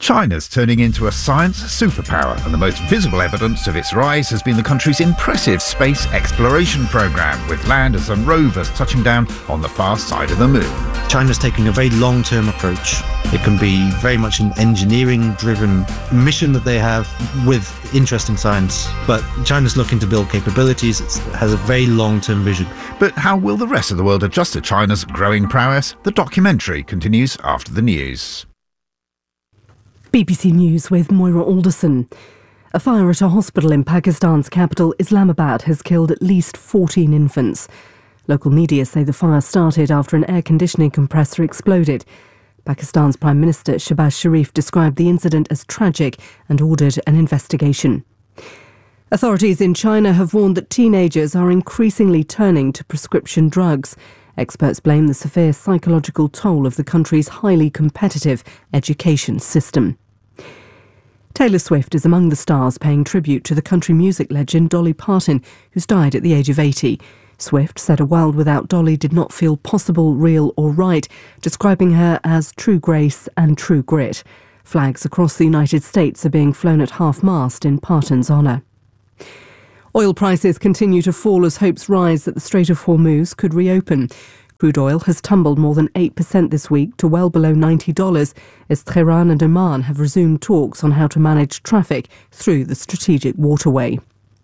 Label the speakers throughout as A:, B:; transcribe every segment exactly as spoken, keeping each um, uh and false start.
A: China's turning into a science superpower, and the most visible evidence of its rise has been the country's impressive space exploration program, with landers and rovers touching down on the far side of the moon.
B: China's taking a very long-term approach. It can be very much an engineering-driven mission that they have with interest in science, but China's looking to build capabilities. It has a very long-term vision.
A: But how will the rest of the world adjust to China's growing prowess? The documentary continues after the news.
C: B B C News with Moira Alderson. A fire at a hospital in Pakistan's capital, Islamabad, has killed at least fourteen infants. Local media say the fire started after an air conditioning compressor exploded. Pakistan's Prime Minister Shehbaz Sharif described the incident as tragic and ordered an investigation. Authorities in China have warned that teenagers are increasingly turning to prescription drugs. Experts blame the severe psychological toll of the country's highly competitive education system. Taylor Swift is among the stars paying tribute to the country music legend Dolly Parton, who's died at the age of eighty. Swift said a world without Dolly did not feel possible, real or right, describing her as true grace and true grit. Flags across the United States are being flown at half-mast in Parton's honour. Oil prices continue to fall as hopes rise that the Strait of Hormuz could reopen. Crude oil has tumbled more than eight percent this week to well below ninety dollars as Tehran and Oman have resumed talks on how to manage traffic through the strategic waterway.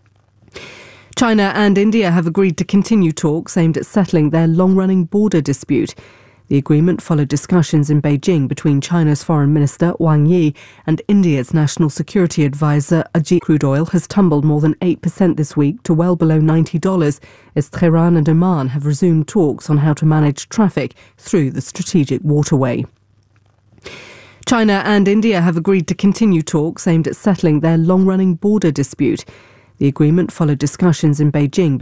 C: China and India have agreed to continue talks aimed at settling their long-running border dispute. The agreement followed discussions in Beijing between China's Foreign Minister Wang Yi and India's National Security Advisor Ajit. Crude oil has tumbled more than eight percent this week to well below ninety dollars as Tehran and Oman have resumed talks on how to manage traffic through the strategic waterway. China and India have agreed to continue talks aimed at settling their long-running border dispute. The agreement followed discussions in Beijing